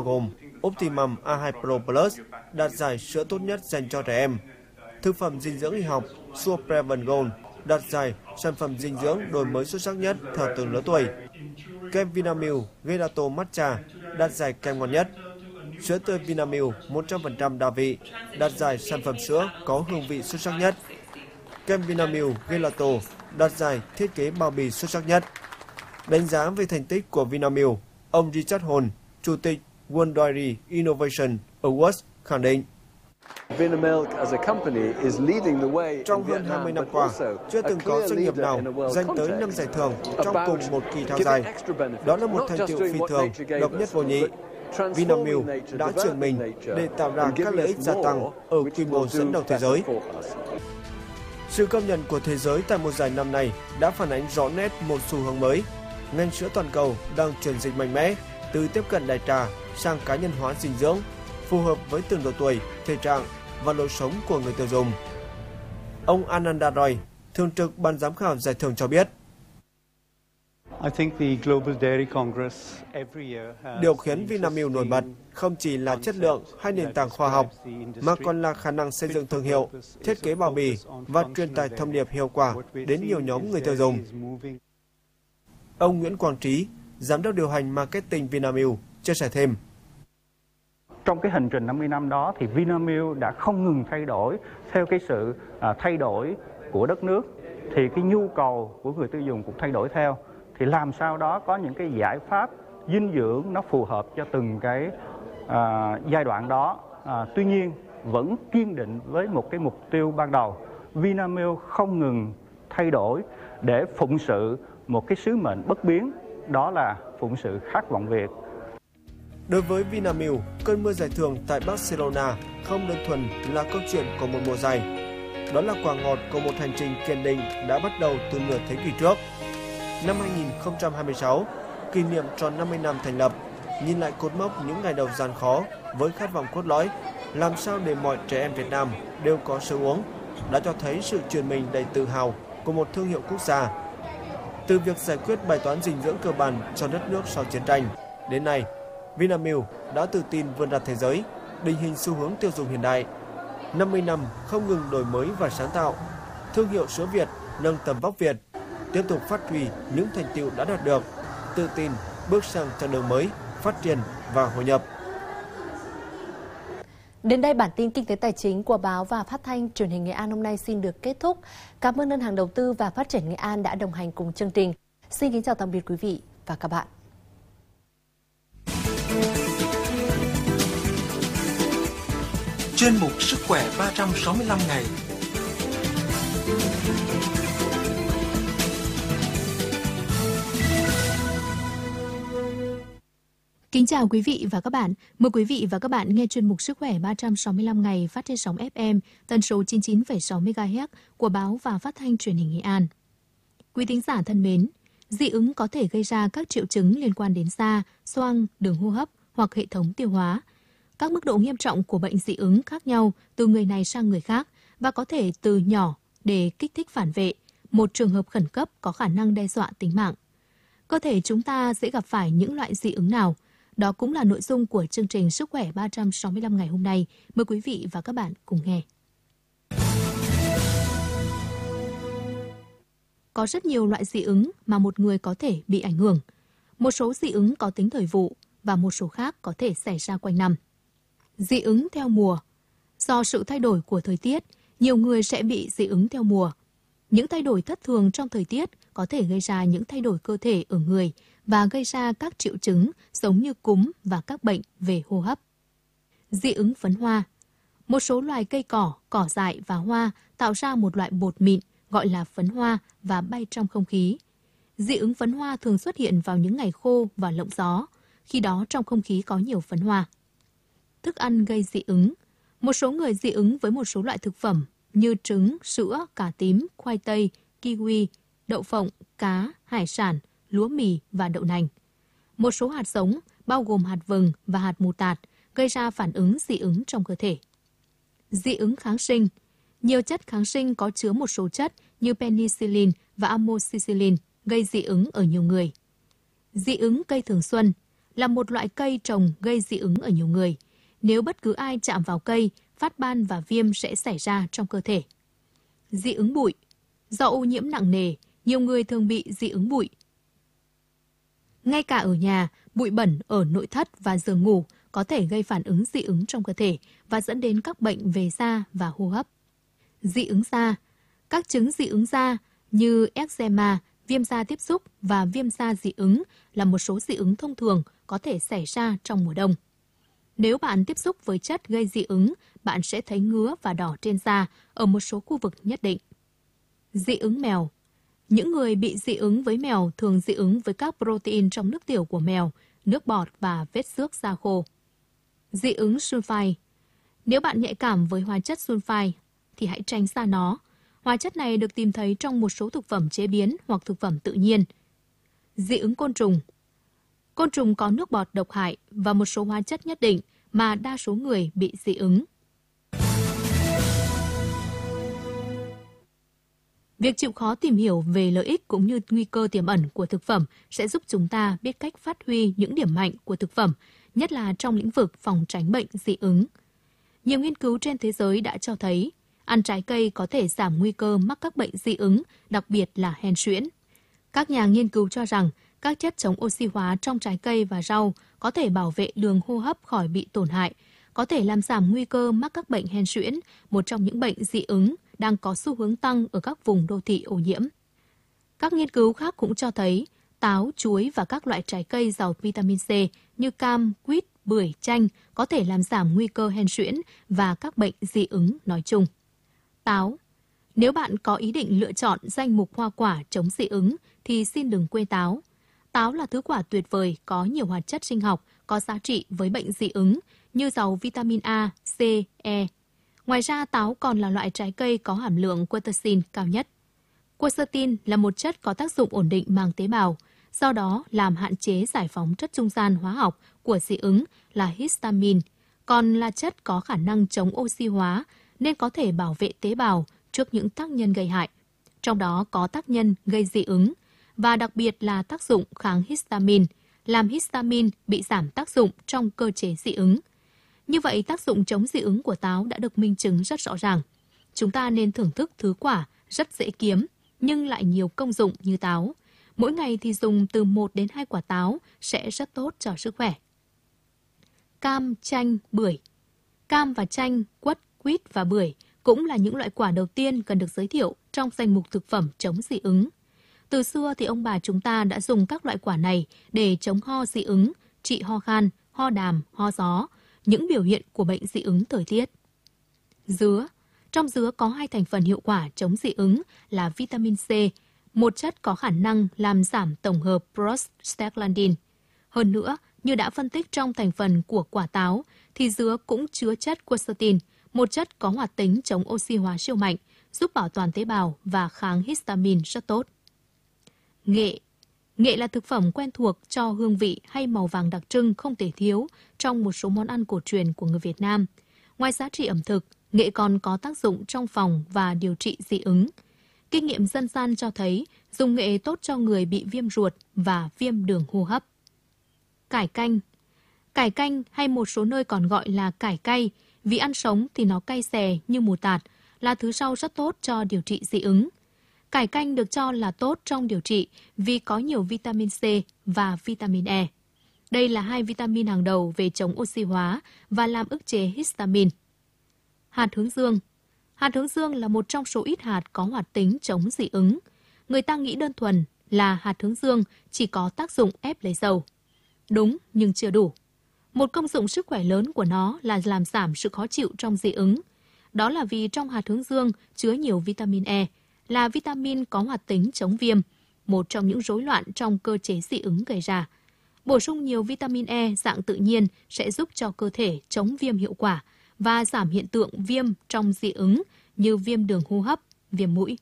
gồm Optimum A2 Pro Plus đạt giải sữa tốt nhất dành cho trẻ em, thực phẩm dinh dưỡng y học Supreven Gold đạt giải sản phẩm dinh dưỡng đổi mới xuất sắc nhất theo từng lứa tuổi, kem Vinamilk Gelato Matcha đạt giải kem ngon nhất, sữa tươi Vinamilk 100% đa vị đạt giải sản phẩm sữa có hương vị xuất sắc nhất, kem Vinamilk Gelato đạt giải thiết kế bao bì xuất sắc nhất. Đánh giá về thành tích của Vinamilk, ông Richard Hall, Chủ tịch World Dairy Innovation Awards khẳng định: trong hơn 20 năm qua, chưa từng có doanh nghiệp nào giành tới 5 giải thưởng trong cùng một kỳ thao giải. Đó là một thành tựu phi thường, độc nhất vô nhị. Vinamilk đã chuyển mình để tạo ra các lợi ích gia tăng ở quy mô dẫn đầu thế giới. Sự công nhận của thế giới tại mùa giải năm nay đã phản ánh rõ nét một xu hướng mới. Ngành sữa toàn cầu đang chuyển dịch mạnh mẽ từ tiếp cận đại trà sang cá nhân hóa dinh dưỡng, phù hợp với từng độ tuổi, thể trạng và lối sống của người tiêu dùng. Ông Ananda Roy, thường trực ban giám khảo giải thưởng cho biết: điều khiến Vinamilk nổi bật không chỉ là chất lượng hay nền tảng khoa học, mà còn là khả năng xây dựng thương hiệu, thiết kế bao bì và truyền tải thông điệp hiệu quả đến nhiều nhóm người tiêu dùng. Ông Nguyễn Quang Trí, giám đốc điều hành marketing Vinamilk, chia sẻ thêm: trong cái hành trình 50 năm đó thì Vinamilk đã không ngừng thay đổi theo cái sự thay đổi của đất nước, thì cái nhu cầu của người tiêu dùng cũng thay đổi theo. Thì làm sao đó có những cái giải pháp dinh dưỡng nó phù hợp cho từng cái giai đoạn đó. Tuy nhiên vẫn kiên định với một cái mục tiêu ban đầu. Vinamilk không ngừng thay đổi để phụng sự một cái sứ mệnh bất biến, đó là phụng sự khát vọng Việt. Đối với Vinamilk, cơn mưa giải thưởng tại Barcelona không đơn thuần là câu chuyện của một mùa giải. Đó là quả ngọt của một hành trình kiên định đã bắt đầu từ nửa thế kỷ trước. Năm 2026, kỷ niệm tròn 50 năm thành lập, nhìn lại cột mốc những ngày đầu gian khó với khát vọng cốt lõi, làm sao để mọi trẻ em Việt Nam đều có sữa uống, đã cho thấy sự truyền mình đầy tự hào của một thương hiệu quốc gia. Từ việc giải quyết bài toán dinh dưỡng cơ bản cho đất nước sau chiến tranh, đến nay, Vinamilk đã tự tin vươn ra thế giới, định hình xu hướng tiêu dùng hiện đại. 50 năm không ngừng đổi mới và sáng tạo, thương hiệu sữa Việt nâng tầm vóc Việt, tiếp tục phát huy những thành tựu đã đạt được, tự tin bước sang chặng đường mới, phát triển và hội nhập. Đến đây bản tin kinh tế tài chính của báo và phát thanh truyền hình Nghệ An hôm nay xin được kết thúc. Cảm ơn Ngân hàng Đầu tư và Phát triển Nghệ An đã đồng hành cùng chương trình. Xin kính chào tạm biệt quý vị và các bạn. Chuyên mục Sức khỏe 365 ngày. Kính chào quý vị và các bạn. Mời quý vị và các bạn nghe chuyên mục Sức khỏe 365 ngày phát trên sóng FM tần số 99,6 MHz của báo và phát thanh truyền hình Nghệ An. Quý thính giả thân mến, dị ứng có thể gây ra các triệu chứng liên quan đến da, xoang, đường hô hấp hoặc hệ thống tiêu hóa. Các mức độ nghiêm trọng của bệnh dị ứng khác nhau từ người này sang người khác và có thể từ nhỏ để kích thích phản vệ, một trường hợp khẩn cấp có khả năng đe dọa tính mạng. Cơ thể chúng ta sẽ gặp phải những loại dị ứng nào? Đó cũng là nội dung của chương trình Sức khỏe 365 ngày hôm nay. Mời quý vị và các bạn cùng nghe. Có rất nhiều loại dị ứng mà một người có thể bị ảnh hưởng. Một số dị ứng có tính thời vụ và một số khác có thể xảy ra quanh năm. Dị ứng theo mùa. Do sự thay đổi của thời tiết, nhiều người sẽ bị dị ứng theo mùa. Những thay đổi thất thường trong thời tiết có thể gây ra những thay đổi cơ thể ở người và gây ra các triệu chứng giống như cúm và các bệnh về hô hấp. Dị ứng phấn hoa. Một số loài cây cỏ dại và hoa tạo ra một loại bột mịn gọi là phấn hoa và bay trong không khí. Dị ứng phấn hoa thường xuất hiện vào những ngày khô và lộng gió, khi đó trong không khí có nhiều phấn hoa. Thức ăn gây dị ứng. Một số người dị ứng với một số loại thực phẩm như trứng, sữa, cà tím, khoai tây, kiwi, đậu phộng, cá, hải sản, lúa mì và đậu nành. Một số hạt giống, bao gồm hạt vừng và hạt mù tạt, gây ra phản ứng dị ứng trong cơ thể. Dị ứng kháng sinh. Nhiều chất kháng sinh có chứa một số chất như penicillin và amoxicillin gây dị ứng ở nhiều người. Dị ứng cây thường xuân là một loại cây trồng gây dị ứng ở nhiều người. Nếu bất cứ ai chạm vào cây, phát ban và viêm sẽ xảy ra trong cơ thể. Dị ứng bụi. Do ô nhiễm nặng nề, nhiều người thường bị dị ứng bụi. Ngay cả ở nhà, bụi bẩn ở nội thất và giường ngủ có thể gây phản ứng dị ứng trong cơ thể và dẫn đến các bệnh về da và hô hấp. Dị ứng da. Các chứng dị ứng da như eczema, viêm da tiếp xúc và viêm da dị ứng là một số dị ứng thông thường có thể xảy ra trong mùa đông. Nếu bạn tiếp xúc với chất gây dị ứng, bạn sẽ thấy ngứa và đỏ trên da ở một số khu vực nhất định. Dị ứng mèo. Những người bị dị ứng với mèo thường dị ứng với các protein trong nước tiểu của mèo, nước bọt và vết xước da khô. Dị ứng sulfite. Nếu bạn nhạy cảm với hóa chất sulfite thì hãy tránh xa nó. Hóa chất này được tìm thấy trong một số thực phẩm chế biến hoặc thực phẩm tự nhiên. Dị ứng côn trùng. Côn trùng có nước bọt độc hại và một số hóa chất nhất định mà đa số người bị dị ứng. Việc chịu khó tìm hiểu về lợi ích cũng như nguy cơ tiềm ẩn của thực phẩm sẽ giúp chúng ta biết cách phát huy những điểm mạnh của thực phẩm, nhất là trong lĩnh vực phòng tránh bệnh dị ứng. Nhiều nghiên cứu trên thế giới đã cho thấy ăn trái cây có thể giảm nguy cơ mắc các bệnh dị ứng, đặc biệt là hen suyễn. Các nhà nghiên cứu cho rằng các chất chống oxy hóa trong trái cây và rau có thể bảo vệ đường hô hấp khỏi bị tổn hại, có thể làm giảm nguy cơ mắc các bệnh hen suyễn, một trong những bệnh dị ứng đang có xu hướng tăng ở các vùng đô thị ô nhiễm. Các nghiên cứu khác cũng cho thấy táo, chuối và các loại trái cây giàu vitamin C như cam, quýt, bưởi, chanh có thể làm giảm nguy cơ hen suyễn và các bệnh dị ứng nói chung. Táo. Nếu bạn có ý định lựa chọn danh mục hoa quả chống dị ứng thì xin đừng quên táo. Táo là thứ quả tuyệt vời có nhiều hoạt chất sinh học có giá trị với bệnh dị ứng như giàu vitamin A, C, E. Ngoài ra, táo còn là loại trái cây có hàm lượng quercetin cao nhất. Quercetin là một chất có tác dụng ổn định màng tế bào, do đó làm hạn chế giải phóng chất trung gian hóa học của dị ứng là histamine, còn là chất có khả năng chống oxy hóa nên có thể bảo vệ tế bào trước những tác nhân gây hại. Trong đó có tác nhân gây dị ứng và đặc biệt là tác dụng kháng histamine, làm histamine bị giảm tác dụng trong cơ chế dị ứng. Như vậy, tác dụng chống dị ứng của táo đã được minh chứng rất rõ ràng. Chúng ta nên thưởng thức thứ quả rất dễ kiếm nhưng lại nhiều công dụng như táo. Mỗi ngày thì dùng từ 1 đến 2 quả táo sẽ rất tốt cho sức khỏe. Cam, chanh, bưởi. Cam và chanh, quất, quýt và bưởi cũng là những loại quả đầu tiên cần được giới thiệu trong danh mục thực phẩm chống dị ứng. Từ xưa thì ông bà chúng ta đã dùng các loại quả này để chống ho dị ứng, trị ho khan, ho đàm, ho gió, những biểu hiện của bệnh dị ứng thời tiết. Dứa. Trong dứa có 2 thành phần hiệu quả chống dị ứng là vitamin C, một chất có khả năng làm giảm tổng hợp prostaglandin. Hơn nữa, như đã phân tích trong thành phần của quả táo, thì dứa cũng chứa chất quercetin, một chất có hoạt tính chống oxy hóa siêu mạnh, giúp bảo toàn tế bào và kháng histamine rất tốt. Nghệ. Nghệ là thực phẩm quen thuộc cho hương vị hay màu vàng đặc trưng không thể thiếu trong một số món ăn cổ truyền của người Việt Nam. Ngoài giá trị ẩm thực, nghệ còn có tác dụng trong phòng và điều trị dị ứng. Kinh nghiệm dân gian cho thấy dùng nghệ tốt cho người bị viêm ruột và viêm đường hô hấp. Cải canh. Cải canh hay một số nơi còn gọi là cải cay, vì ăn sống thì nó cay xè như mù tạt, là thứ rau rất tốt cho điều trị dị ứng. Cải canh được cho là tốt trong điều trị vì có nhiều vitamin C và vitamin E. Đây là 2 vitamin hàng đầu về chống oxy hóa và làm ức chế histamine. Hạt hướng dương. Hạt hướng dương là một trong số ít hạt có hoạt tính chống dị ứng. Người ta nghĩ đơn thuần là hạt hướng dương chỉ có tác dụng ép lấy dầu. Đúng nhưng chưa đủ. Một công dụng sức khỏe lớn của nó là làm giảm sự khó chịu trong dị ứng. Đó là vì trong hạt hướng dương chứa nhiều vitamin E, là vitamin có hoạt tính chống viêm, một trong những rối loạn trong cơ chế dị ứng gây ra. Bổ sung nhiều vitamin E dạng tự nhiên sẽ giúp cho cơ thể chống viêm hiệu quả và giảm hiện tượng viêm trong dị ứng như viêm đường hô hấp, viêm mũi.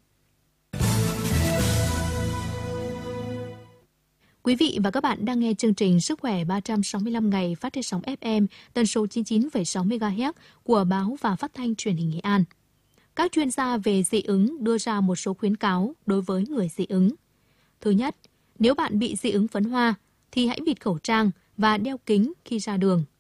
Quý vị và các bạn đang nghe chương trình Sức khỏe 365 ngày phát trên sóng FM tần số 99,6 MHz của Báo và Phát thanh Truyền hình Nghệ An. Các chuyên gia về dị ứng đưa ra một số khuyến cáo đối với người dị ứng. Thứ nhất, nếu bạn bị dị ứng phấn hoa thì hãy bịt khẩu trang và đeo kính khi ra đường